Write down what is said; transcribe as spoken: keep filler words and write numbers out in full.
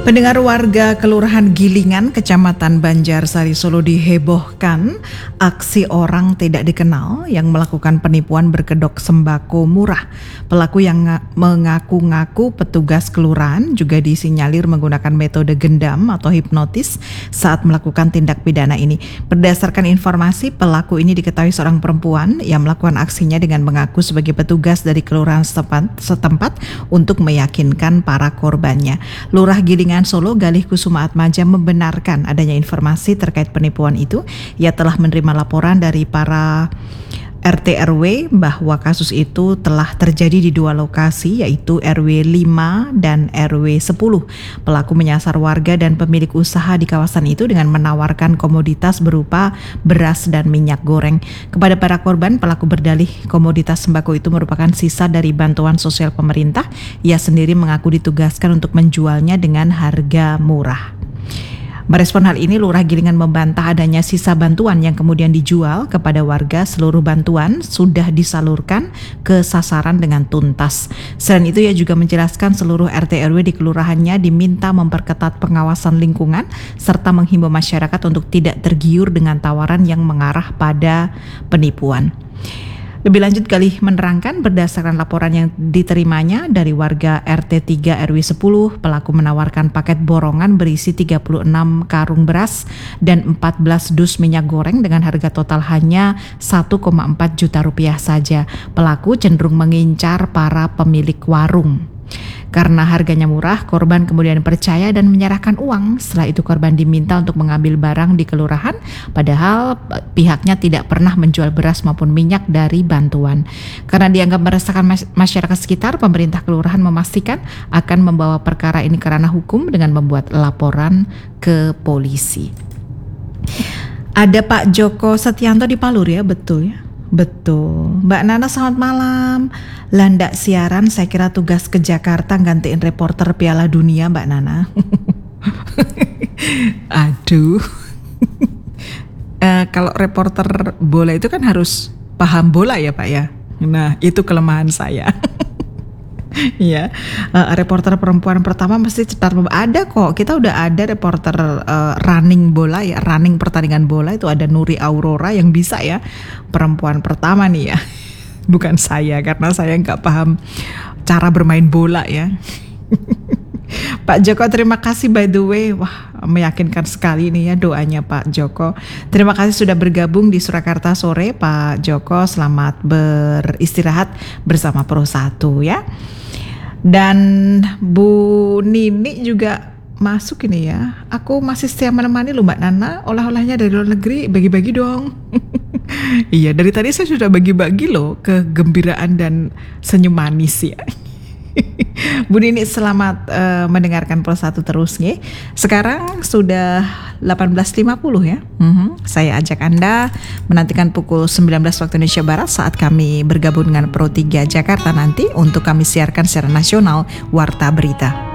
Pendengar, warga Kelurahan Gilingan, Kecamatan Banjarsari, Solo dihebohkan aksi orang tidak dikenal yang melakukan penipuan berkedok sembako murah. Pelaku yang mengaku-ngaku petugas kelurahan juga disinyalir menggunakan metode gendam atau hipnotis saat melakukan tindak pidana ini. Berdasarkan informasi, pelaku ini diketahui seorang perempuan yang melakukan aksinya dengan mengaku sebagai petugas dari kelurahan setempat, setempat untuk meyakinkan para korbannya. Lurah Gilingan Solo, Galih Kusuma Atmaja, membenarkan adanya informasi terkait penipuan itu. Ia telah menerima laporan dari para R T R W bahwa kasus itu telah terjadi di dua lokasi, yaitu R W lima dan R W sepuluh. Pelaku menyasar warga dan pemilik usaha di kawasan itu dengan menawarkan komoditas berupa beras dan minyak goreng. Kepada para korban, pelaku berdalih komoditas sembako itu merupakan sisa dari bantuan sosial pemerintah. Ia sendiri mengaku ditugaskan untuk menjualnya dengan harga murah. Merespon hal ini, Lurah Gilingan membantah adanya sisa bantuan yang kemudian dijual kepada warga. Seluruh bantuan sudah disalurkan ke sasaran dengan tuntas. Selain itu, ia juga menjelaskan seluruh R T R W di kelurahannya diminta memperketat pengawasan lingkungan serta menghimbau masyarakat untuk tidak tergiur dengan tawaran yang mengarah pada penipuan. Lebih lanjut, Galih menerangkan berdasarkan laporan yang diterimanya dari warga R T tiga R W sepuluh, pelaku menawarkan paket borongan berisi tiga puluh enam karung beras dan empat belas dus minyak goreng dengan harga total hanya satu koma empat juta rupiah saja. Pelaku cenderung mengincar para pemilik warung. Karena harganya murah, korban kemudian percaya dan menyerahkan uang. Setelah itu korban diminta untuk mengambil barang di kelurahan, padahal pihaknya tidak pernah menjual beras maupun minyak dari bantuan. Karena dianggap meresahkan masyarakat sekitar, pemerintah kelurahan memastikan akan membawa perkara ini ke ranah hukum dengan membuat laporan ke polisi. Ada Pak Joko Setianto di Palur ya, betul ya? Betul. Mbak Nana, selamat malam. Landak siaran, saya kira tugas ke Jakarta gantiin reporter Piala Dunia, Mbak Nana. Aduh. uh, kalau reporter bola itu kan harus paham bola ya Pak ya. Nah, itu kelemahan saya. Iya, uh, reporter perempuan pertama mesti cetar. Ada kok, kita udah ada reporter uh, running bola ya, running pertandingan bola itu ada Nuri Aurora yang bisa ya, perempuan pertama nih ya. Bukan saya, karena saya nggak paham cara bermain bola ya. Pak Joko, terima kasih by the way. Wah, meyakinkan sekali nih ya doanya Pak Joko. Terima kasih sudah bergabung di Surakarta sore Pak Joko. Selamat beristirahat bersama Pro satu ya. Dan Bu Nini juga masuk ini ya. Aku masih setia menemani loh Mbak Nana. Olah-olahnya dari luar negeri, bagi-bagi dong. Iya, dari tadi saya sudah bagi-bagi loh kegembiraan dan senyum manis ya. Bu Nini, selamat uh, mendengarkan Pro satu terus nih. Sekarang sudah delapan belas lima puluh ya. Mm-hmm. Saya ajak Anda menantikan pukul sembilan belas waktu Indonesia Barat saat kami bergabung dengan Pro tiga Jakarta nanti untuk kami siarkan secara nasional Warta Berita.